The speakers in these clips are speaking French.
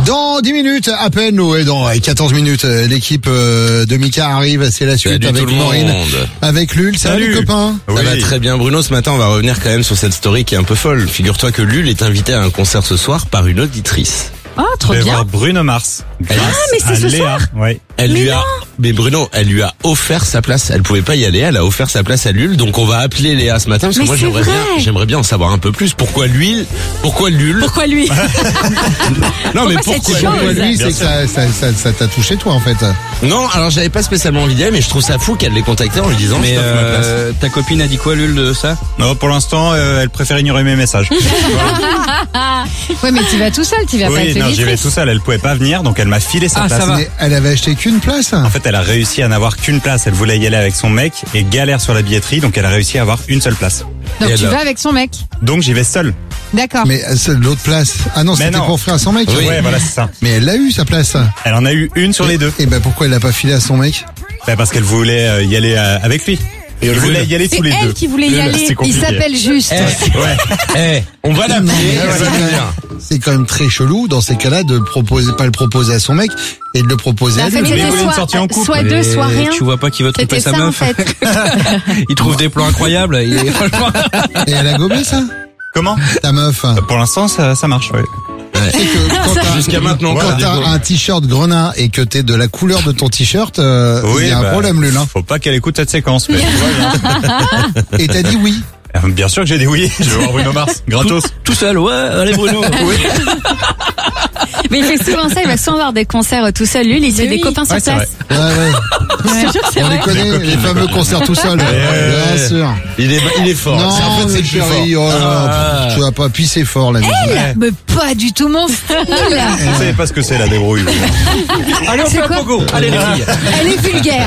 Dans 10 minutes, à peine, ouais, dans 14 minutes, l'équipe de Mika arrive, c'est la suite avec Maureen, avec Lul. Salut les copains. Ça va très bien Bruno, ce matin on va revenir quand même sur cette story qui est un peu folle. Figure-toi que Lul est invité à un concert ce soir par une auditrice. Oh, trop bien. Voir Bruno Mars. Mais c'est ce soir. Ouais. Mais Bruno, elle lui a offert sa place. Elle pouvait pas y aller, elle a offert sa place à Lul. Donc on va appeler Léa ce matin parce que moi j'aimerais bien en savoir un peu plus. Pourquoi Lul? Pourquoi lui? Non mais pourquoi lui? C'est que ça t'a touché toi en fait. Non, alors j'avais pas spécialement envie d'y aller, mais je trouve ça fou qu'elle l'ait contacté en lui disant mais je t'offre ma place. Ta copine a dit quoi Lul de ça? Non, pour l'instant, elle préfère ignorer mes messages. Ouais, mais tu vas tout seul, tu vas pas être non, j'y vais tout seul. Elle pouvait pas venir, donc elle m'a filé sa place. Ça va. Mais elle avait acheté qu'une place. En fait, elle a réussi à n'avoir qu'une place. Elle voulait y aller avec son mec et galère sur la billetterie, donc elle a réussi à avoir une seule place. Donc Et tu alors vas avec son mec. Donc j'y vais seul. D'accord. Mais c'est l'autre place. Ah non, c'était non. pour offrir à son mec. Oui. Ouais, voilà, c'est ça. Mais elle l'a eu sa place. Elle en a eu une sur les deux. Et ben pourquoi elle l'a pas filé à son mec? Parce qu'elle voulait y aller avec lui. Et elle voulait y aller tous les C'est deux. elle qui voulait y Lul, aller. c'est Il compliqué. s'appelle juste. On va l'appeler. C'est quand même très chelou dans ces cas-là de proposer, pas le proposer à son mec et de le proposer à lui. Mais Mais c'était vous voulez une sortie en couple. soit deux, soit rien. Tu vois pas qu'il veut tromper C'était sa ça en meuf. fait. Il trouve des plans incroyables. Franchement. Et elle a gobé ça? Comment? Ta meuf. Pour l'instant, ça marche, ouais. C'est que quand t'as- Jusqu'à maintenant, quand t'as un t-shirt grenat et que t'es de la couleur de ton t-shirt, il y a un problème, Lul. Faut pas qu'elle écoute cette séquence, mais Et t'as dit oui. bien sûr que j'ai dit oui. Je vais voir Bruno Mars, gratos. Tout seul, ouais, allez Bruno. Oui. Mais il fait souvent ça, il va souvent avoir des concerts tout seul. Lui, il se fait des copains sur Ouais, c'est place. Ouais, ouais. Je te jure que c'est On les vrai. connaît, les fameux concerts tout seuls. Bien sûr. Il est fort. Non, En fait, c'est mais le plus chérie, fort. oh là, tu vas pas pisser fort, la musique. Mais pas du tout mon style. Vous savez pas ce que c'est la débrouille. Allez, on fait un pogo. Allez les filles. Elle est vulgaire.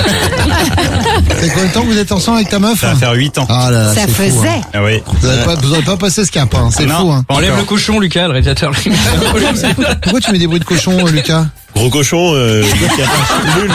C'est combien de temps que vous êtes ensemble avec ta meuf? Ça va faire 8 ans. Ah là là, Ça c'est fou, faisait. hein. Ah oui. Vous avez pas passé ce cap, hein. C'est Non. fou, hein. Enlève le cochon, Lucas, le réalisateur. Pourquoi tu mets des bruits de cochon, Lucas? Gros cochon, Lul.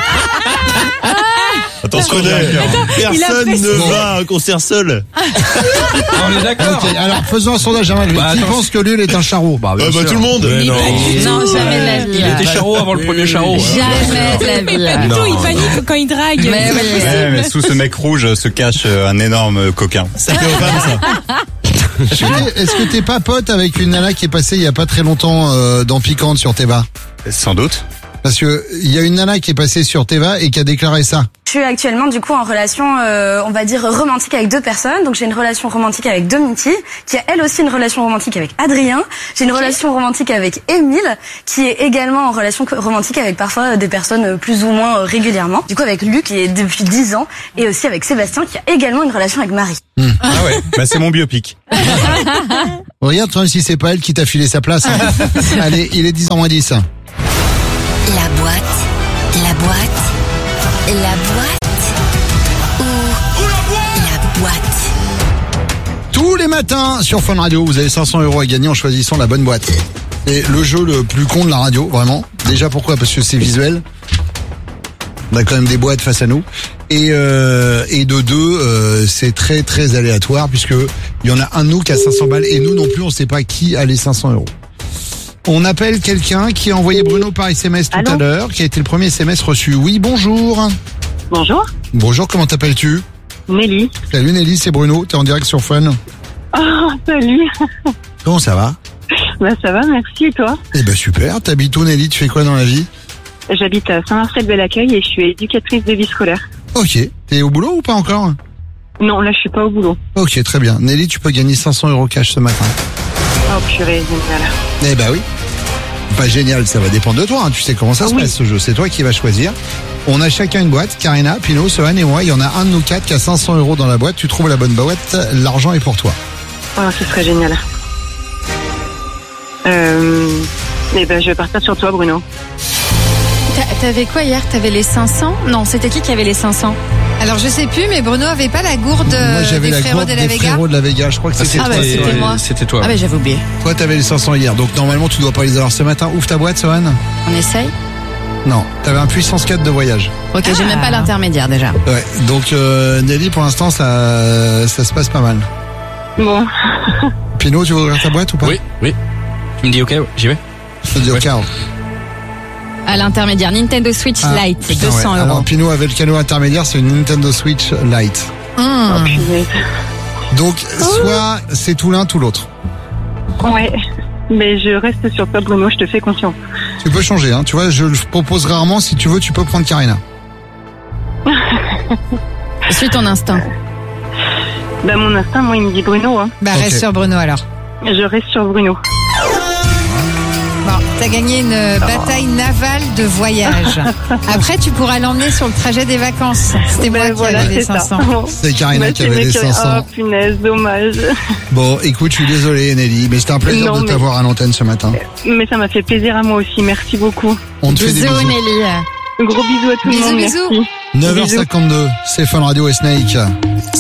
Attention, personne ne va à un concert seul. On est d'accord. Ok, alors faisons un sondage à Qui attends. pense que Lul est un charreau? bien sûr. Tout le monde. Non, jamais de la vie. Il était charreau avant le premier charreau. Jamais de la vie. Pas du tout, il panique quand il drague. Mais Ouais, mais sous ce mec rouge se cache un énorme coquin. Ça fait aux femmes, ça. Est-ce que t'es pas pote avec une nana qui est passée il y a pas très longtemps dans Piquante sur Teva? Sans doute. Parce que il y a une nana qui est passée sur Teva et qui a déclaré ça. Je suis actuellement du coup en relation, on va dire romantique avec deux personnes. Donc j'ai une relation romantique avec Dominique, qui a elle aussi une relation romantique avec Adrien. J'ai une relation romantique avec Émile, qui est également en relation romantique avec parfois des personnes plus ou moins régulièrement. Du coup avec Luc, qui est depuis 10 ans, et aussi avec Sébastien, qui a également une relation avec Marie. Ah ouais. C'est mon biopic. Regarde toi si c'est pas elle qui t'a filé sa place. Hein. Allez, il est 10h moins 10. La boîte ou la boîte. Tous les matins sur Fun Radio, vous avez 500 € à gagner en choisissant la bonne boîte. C'est le jeu le plus con de la radio, vraiment. Déjà pourquoi? Parce que c'est visuel. On a quand même des boîtes face à nous. Et de deux, c'est très très aléatoire puisque il y en a un de nous qui a 500 balles et nous non plus, on sait pas qui a les 500 €. On appelle quelqu'un qui a envoyé Bruno par SMS tout à l'heure, qui a été le premier SMS reçu. Oui, bonjour. Bonjour. Bonjour, comment t'appelles-tu? Nelly. Salut Nelly, c'est Bruno, t'es en direct sur Fun. Oh, salut. Comment ça va? Ça va, merci. Et toi? Eh ben super, t'habites où Nelly? Tu fais quoi dans la vie? J'habite à Saint-Marcel-Bel-Accueil et je suis éducatrice de vie scolaire. Ok, t'es au boulot ou pas encore? Non, là je suis pas au boulot. Ok, très bien. Nelly, tu peux gagner 500 € cash ce matin. Oh purée, génial. Eh ben oui. Pas génial, ça va dépendre de toi. Hein. Tu sais comment ça se passe ce jeu. C'est toi qui vas choisir. On a chacun une boîte. Karina, Pino, Sohan et moi. Il y en a un de nous quatre qui a 500 € dans la boîte. Tu trouves la bonne boîte. L'argent est pour toi. Oh, ce serait génial. Je vais partir sur toi, Bruno. T'avais quoi hier? T'avais les 500? Non, c'était qui avait les 500? Alors je sais plus, mais Bruno avait pas la gourde Moi, j'avais des la frérots gourde de la des Vega. frérots de la Vega. Je crois que c'était Ah toi. bah c'était moi. C'était toi. Ah bah j'avais oublié. Toi, t'avais les 500 hier. Donc normalement, tu dois pas les avoir ce matin. Ouvre ta boîte, Sohan. On essaye? Non, t'avais un puissance 4 de voyage. Ok, j'ai même pas l'intermédiaire déjà. Ouais. Donc Nelly, pour l'instant, ça se passe pas mal. Bon. Pino, tu veux ouvrir ta boîte ou pas? Oui. Tu me dis ok, j'y vais. Je te dis au chaos. À l'intermédiaire, Nintendo Switch Lite, Putain, 200 ouais. €. Alors, Pinot avait le cadeau intermédiaire, c'est une Nintendo Switch Lite. Donc, soit c'est tout l'un, tout l'autre. Ouais, mais je reste sur toi, Bruno, je te fais confiance. Tu peux changer, hein. Tu vois, je le propose rarement. Si tu veux, tu peux prendre Karina. Suis ton instinct. Bah, mon instinct, moi, il me dit Bruno, hein. Bah, reste sur Bruno alors. Je reste sur Bruno. Bon, t'as gagné une bataille navale de voyage. Après, tu pourras l'emmener sur le trajet des vacances. C'était moi qui avais les 500. C'est Karina qui avait les 500. Oh, punaise, dommage. Bon, écoute, je suis désolé, Nelly, mais c'était un plaisir de t'avoir à l'antenne ce matin. Mais ça m'a fait plaisir à moi aussi, merci beaucoup. On te fait des bisous. Nelly. Gros bisous à tout le monde, merci. 9h52, c'est Fun Radio et Snake.